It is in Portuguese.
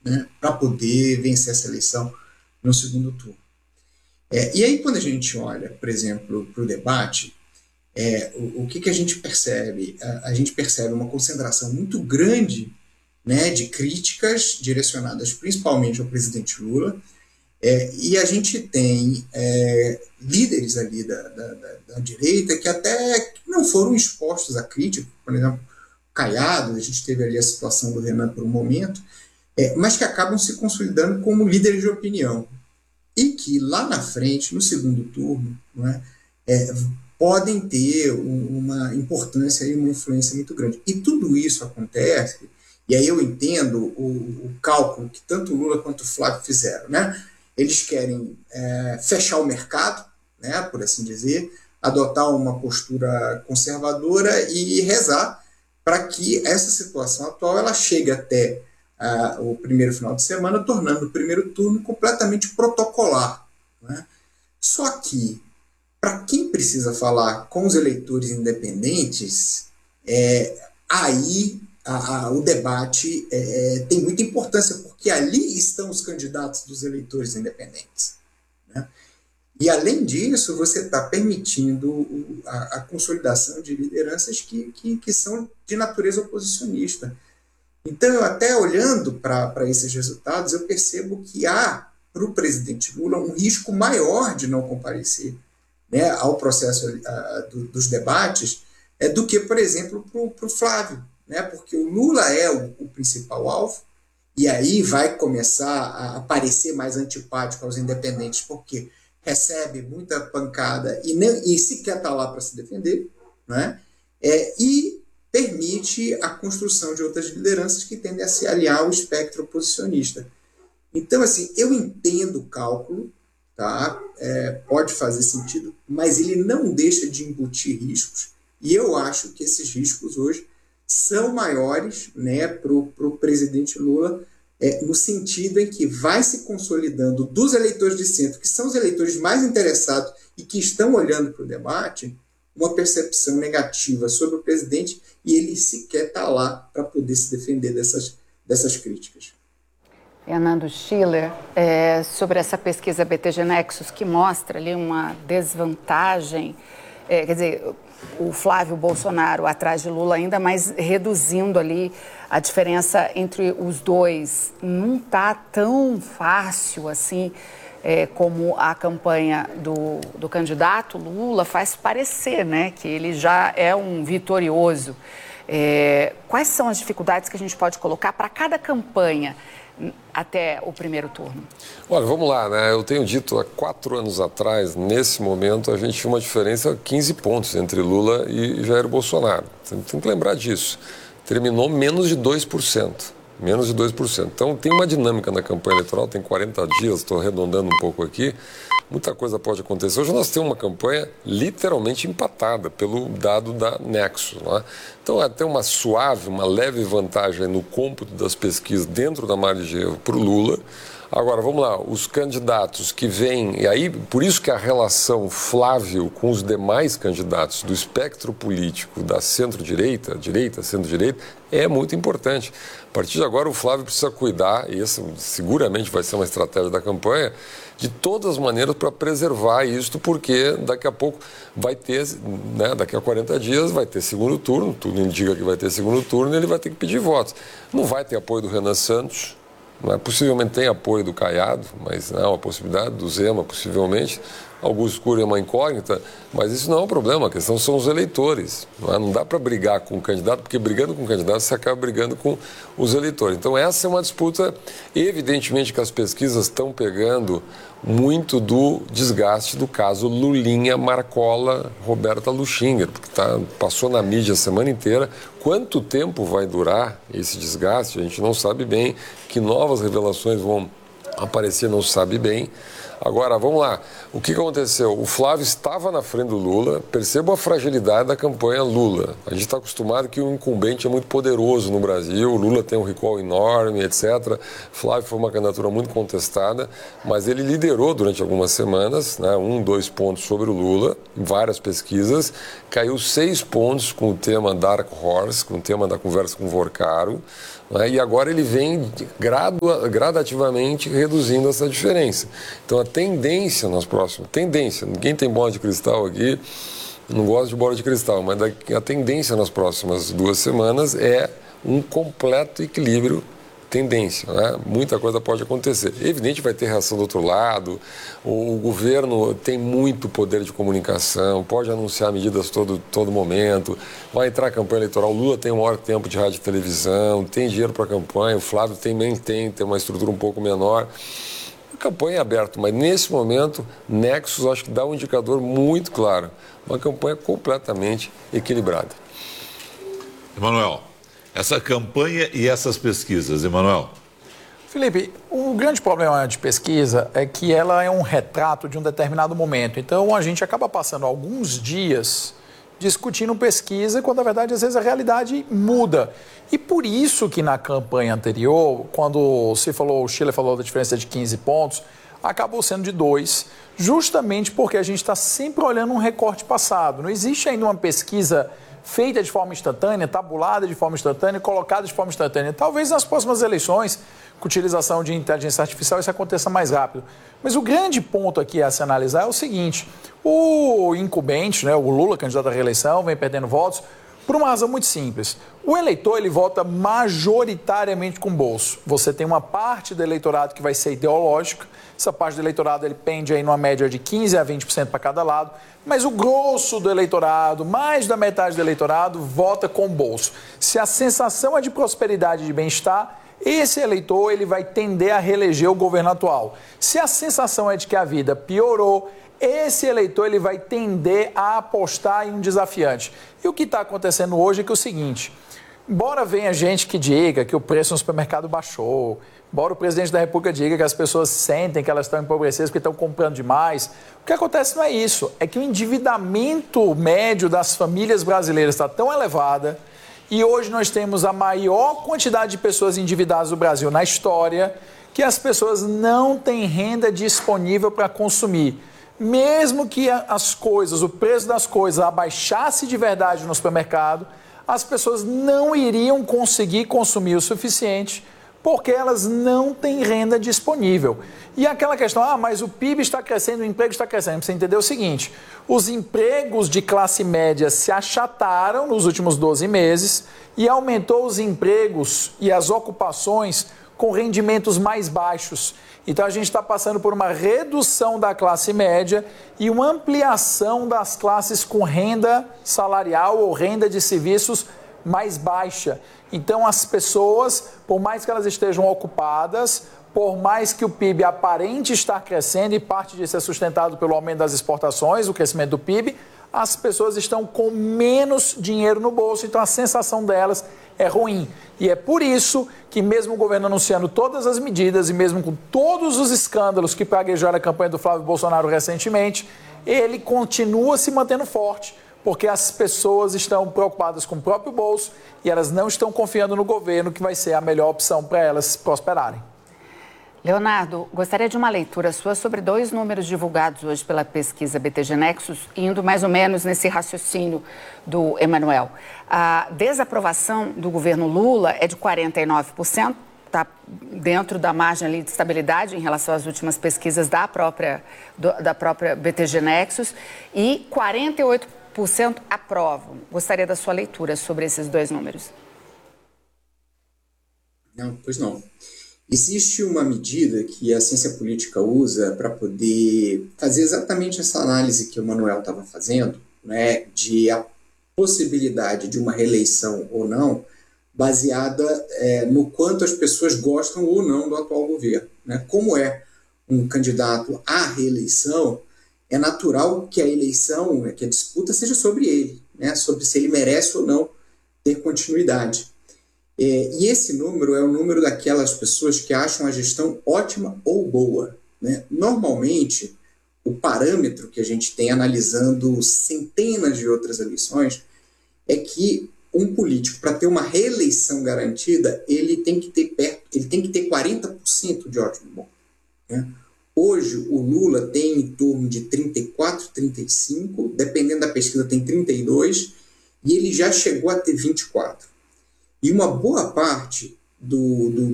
né, para poder vencer essa eleição no segundo turno. E aí, quando a gente olha, por exemplo, para o debate, o que a gente percebe? A gente percebe uma concentração muito grande, né, de críticas direcionadas principalmente ao presidente Lula, e a gente tem líderes ali da direita que até não foram expostos à crítica, por exemplo, Caiado, a gente teve ali a situação do Renan por um momento, mas que acabam se consolidando como líderes de opinião, e que lá na frente, no segundo turno, né, podem ter uma importância e uma influência muito grande. E tudo isso acontece, e aí eu entendo o cálculo que tanto o Lula quanto o Flávio fizeram, né? Eles querem fechar o mercado, né, por assim dizer, adotar uma postura conservadora e rezar para que essa situação atual ela chegue até o primeiro final de semana, tornando o primeiro turno completamente protocolar, né? Só que, para quem precisa falar com os eleitores independentes, aí o debate tem muita importância, porque ali estão os candidatos dos eleitores independentes, né? E, além disso, você está permitindo a consolidação de lideranças que são de natureza oposicionista. Então, até olhando para esses resultados, eu percebo que há, para o presidente Lula, um risco maior de não comparecer, né, ao processo dos debates, do que, por exemplo, para o Flávio, né, porque o Lula é o principal alvo, e aí vai começar a parecer mais antipático aos independentes, porque recebe muita pancada e sequer está lá para se defender, né, e permite a construção de outras lideranças que tendem a se aliar ao espectro oposicionista. Então, assim, eu entendo o cálculo, tá? Pode fazer sentido, mas ele não deixa de embutir riscos, e eu acho que esses riscos hoje são maiores, né, para o presidente Lula, no sentido em que vai se consolidando dos eleitores de centro, que são os eleitores mais interessados e que estão olhando para o debate, uma percepção negativa sobre o presidente, e ele sequer está lá para poder se defender dessas críticas. Fernando Schiller, sobre essa pesquisa BTG Nexus, que mostra ali uma desvantagem, quer dizer, o Flávio Bolsonaro atrás de Lula ainda, mas reduzindo ali a diferença entre os dois. Não está tão fácil assim como a campanha do candidato Lula faz parecer, né, que ele já é um vitorioso. Quais são as dificuldades que a gente pode colocar para cada campanha até o primeiro turno? Olha, vamos lá, né? Eu tenho dito há 4 anos atrás, nesse momento, a gente tinha uma diferença de 15 pontos entre Lula e Jair Bolsonaro. Tem que lembrar disso. Terminou menos de 2%. Menos de 2%. Então, tem uma dinâmica na campanha eleitoral, tem 40 dias, estou arredondando um pouco aqui. Muita coisa pode acontecer. Hoje nós temos uma campanha literalmente empatada pelo dado da Nexus, não é? Então, até uma suave, uma leve vantagem no cômputo das pesquisas dentro da margem de erro para o Lula. Agora, vamos lá, os candidatos que vêm, e aí, por isso que a relação Flávio com os demais candidatos do espectro político da centro-direita, centro-direita, é muito importante. A partir de agora, o Flávio precisa cuidar, e essa seguramente vai ser uma estratégia da campanha, de todas as maneiras para preservar isto, porque daqui a pouco vai ter, né, daqui a 40 dias vai ter segundo turno, tudo indica que vai ter segundo turno, e ele vai ter que pedir votos. Não vai ter apoio do Renan Santos, possivelmente tem apoio do Caiado, mas não é uma possibilidade, do Zema possivelmente. Augusto Cury é uma incógnita, mas isso não é um problema, a questão são os eleitores. Não dá para brigar com o candidato, porque brigando com o candidato você acaba brigando com os eleitores. Então essa é uma disputa, evidentemente que as pesquisas estão pegando muito do desgaste do caso Lulinha, Marcola, Roberta Luchinger, porque passou na mídia a semana inteira. Quanto tempo vai durar esse desgaste? A gente não sabe bem, que novas revelações vão aparecer, não se sabe bem. Agora, vamos lá. O que aconteceu? O Flávio estava na frente do Lula. Perceba a fragilidade da campanha Lula. A gente está acostumado que o incumbente é muito poderoso no Brasil. O Lula tem um recall enorme, etc. Flávio foi uma candidatura muito contestada, mas ele liderou durante algumas semanas, né, 1, 2 pontos sobre o Lula. em várias pesquisas, caiu 6 pontos com o tema Dark Horse, com o tema da conversa com o Vorcaro, né? E agora ele vem gradativamente reduzindo essa diferença. Então a tendência nas próximas... ninguém tem bola de cristal aqui, não gosto de bola de cristal, mas a tendência nas próximas 2 semanas é um completo equilíbrio tendência, né? Muita coisa pode acontecer. Evidente vai ter reação do outro lado, o governo tem muito poder de comunicação, pode anunciar medidas todo momento, vai entrar a campanha eleitoral, o Lula tem o maior tempo de rádio e televisão, tem dinheiro para a campanha, o Flávio também tem uma estrutura um pouco menor. A campanha é aberta, mas nesse momento, Nexus acho que dá um indicador muito claro, uma campanha completamente equilibrada. Emanuel, essa campanha e essas pesquisas, Emanuel? Felipe, o grande problema de pesquisa é que ela é um retrato de um determinado momento. Então, a gente acaba passando alguns dias discutindo pesquisa, quando, na verdade, às vezes a realidade muda. E por isso que na campanha anterior, quando o Schiller falou da diferença de 15 pontos, acabou sendo de 2, justamente porque a gente está sempre olhando um recorte passado. Não existe ainda uma pesquisa feita de forma instantânea, tabulada de forma instantânea, colocada de forma instantânea. Talvez nas próximas eleições, com utilização de inteligência artificial, isso aconteça mais rápido. Mas o grande ponto aqui a se analisar é o seguinte: o incumbente, né, o Lula, candidato à reeleição, vem perdendo votos por uma razão muito simples. O eleitor, ele vota majoritariamente com o bolso. Você tem uma parte do eleitorado que vai ser ideológica. Essa parte do eleitorado ele pende aí numa média de 15% a 20% para cada lado, mas o grosso do eleitorado, mais da metade do eleitorado, vota com o bolso. Se a sensação é de prosperidade e de bem-estar, esse eleitor ele vai tender a reeleger o governo atual. Se a sensação é de que a vida piorou, esse eleitor ele vai tender a apostar em um desafiante. E o que está acontecendo hoje é que é o seguinte: embora venha gente que diga que o preço no supermercado baixou, embora o presidente da República diga que as pessoas sentem que elas estão empobrecidas porque estão comprando demais, o que acontece não é isso, é que o endividamento médio das famílias brasileiras está tão elevada e hoje nós temos a maior quantidade de pessoas endividadas do Brasil na história, que as pessoas não têm renda disponível para consumir. Mesmo que as coisas, o preço das coisas abaixasse de verdade no supermercado, as pessoas não iriam conseguir consumir o suficiente porque elas não têm renda disponível. E aquela questão, mas o PIB está crescendo, o emprego está crescendo. Você entendeu o seguinte: os empregos de classe média se achataram nos últimos 12 meses e aumentou os empregos e as ocupações com rendimentos mais baixos. Então a gente está passando por uma redução da classe média e uma ampliação das classes com renda salarial ou renda de serviços mais baixa. Então as pessoas, por mais que elas estejam ocupadas, por mais que o PIB aparente estar crescendo e parte disso é sustentado pelo aumento das exportações, o crescimento do PIB, as pessoas estão com menos dinheiro no bolso, então a sensação delas é ruim. E é por isso que mesmo o governo anunciando todas as medidas e mesmo com todos os escândalos que praguejaram a campanha do Flávio Bolsonaro recentemente, ele continua se mantendo forte, porque as pessoas estão preocupadas com o próprio bolso e elas não estão confiando no governo, que vai ser a melhor opção para elas prosperarem. Leonardo, gostaria de uma leitura sua sobre 2 números divulgados hoje pela pesquisa BTG Nexus, indo mais ou menos nesse raciocínio do Emanuel. A desaprovação do governo Lula é de 49%, está dentro da margem ali de estabilidade em relação às últimas pesquisas da própria BTG Nexus, e 48% aprovam. Gostaria da sua leitura sobre esses 2 números. Não, pois não. Existe uma medida que a ciência política usa para poder fazer exatamente essa análise que o Manuel estava fazendo, né, de a possibilidade de uma reeleição ou não, baseada no quanto as pessoas gostam ou não do atual governo. Né? Como é um candidato à reeleição, é natural que a eleição, que a disputa seja sobre ele, né, sobre se ele merece ou não ter continuidade. E esse número é o número daquelas pessoas que acham a gestão ótima ou boa. Né? Normalmente, o parâmetro que a gente tem analisando centenas de outras eleições é que um político, para ter uma reeleição garantida, ele tem que ter 40% de ótimo bom. Né? Hoje, o Lula tem em torno de 34, 35, dependendo da pesquisa, tem 32, e ele já chegou a ter 24. E uma boa parte do